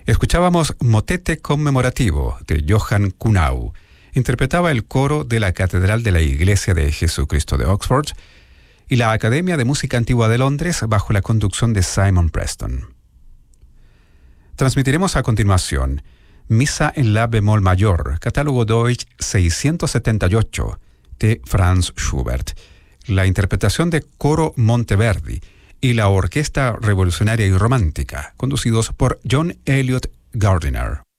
Escuchábamos Motete conmemorativo de Johann Kuhnau. Interpretaba el coro de la Catedral de la Iglesia de Jesucristo de Oxford y la Academia de Música Antigua de Londres bajo la conducción de Simon Preston. Transmitiremos a continuación Misa en la bemol mayor, catálogo Deutsch 678 de Franz Schubert, la interpretación de Coro Monteverdi y la Orquesta Revolucionaria y Romántica, conducidos por John Elliott Gardiner.